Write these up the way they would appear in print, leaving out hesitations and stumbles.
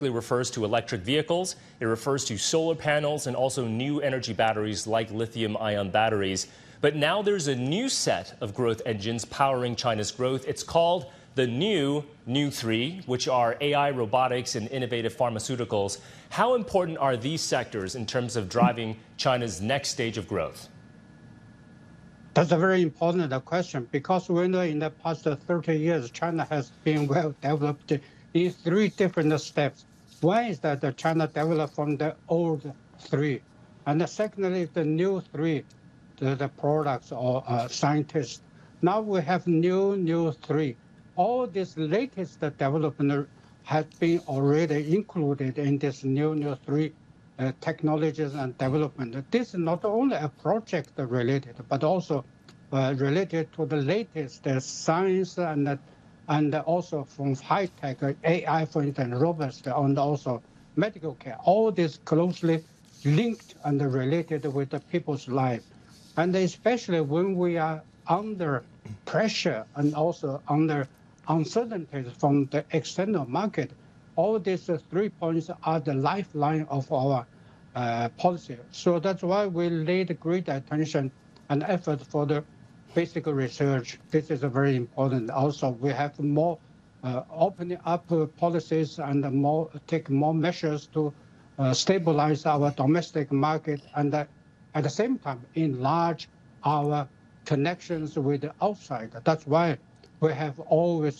It refers to electric vehicles, it refers to solar panels, and also new energy batteries like lithium-ion batteries. But now there's a new set of growth engines powering China's growth. It's called the new 3, which are AI, robotics, and innovative pharmaceuticals. How important are these sectors in terms of driving China's next stage of growth? That's a very important question because we know in the past 30 years, China has been well developed in 3 different steps. One is that China developed from the old 3. And secondly, the new 3, the products or scientists. Now we have new 3. All this latest development has been already included in this new 3 technologies and development. This is not only a project related, but also related to the latest science and also from high-tech AI, for instance, robots, and also medical care. All this closely linked and related with the people's life. And especially when we are under pressure and also under uncertainties from the external market, all these 3 points are the lifeline of our policy. So that's why we laid great attention and effort for the basic research. This is very important. Also, we have more opening up policies and take more measures to stabilize our domestic market and at the same time enlarge our connections with the outside. That's why we have always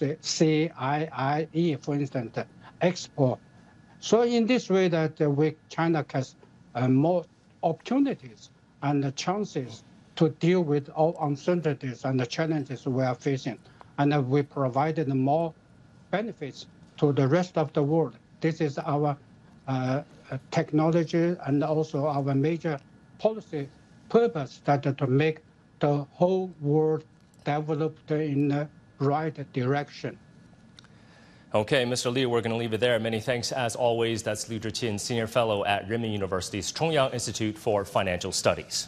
CIIE, for instance, export. So in this way that China has more opportunities and chances to deal with all uncertainties and the challenges we are facing. And we provided more benefits to the rest of the world. This is our technology and also our major policy purpose, that to make the whole world developed in the right direction. Okay, Mr. Liu, we're going to leave it there. Many thanks, as always. That's Liu Zhiqian, Senior Fellow at Renmin University's Chongyang Institute for Financial Studies.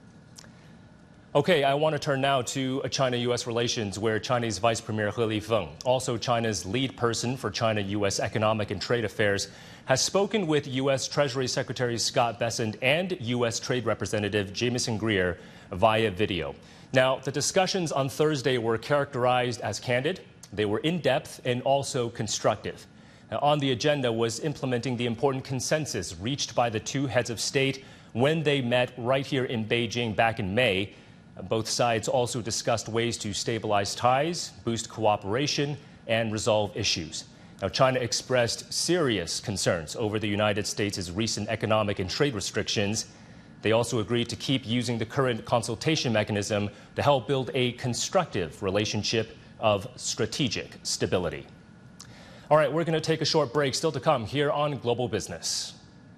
Okay, I want to turn now to China-U.S. relations, where Chinese Vice Premier He Lifeng, also China's lead person for China-U.S. economic and trade affairs, has spoken with U.S. Treasury Secretary Scott Bessent and U.S. Trade Representative Jamieson Greer via video. Now, the discussions on Thursday were characterized as candid. They were in-depth and also constructive. Now, on the agenda was implementing the important consensus reached by the 2 heads of state when they met right here in Beijing back in May. Both sides also discussed ways to stabilize ties, boost cooperation, and resolve issues. Now, China expressed serious concerns over the United States' recent economic and trade restrictions. They also agreed to keep using the current consultation mechanism to help build a constructive relationship of strategic stability. All right, we're going to take a short break. Still to come here on Global Business.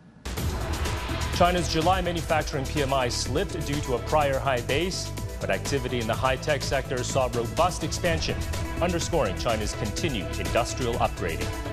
China's July manufacturing PMI slipped due to a prior high base, but activity in the high-tech sector saw robust expansion, underscoring China's continued industrial upgrading.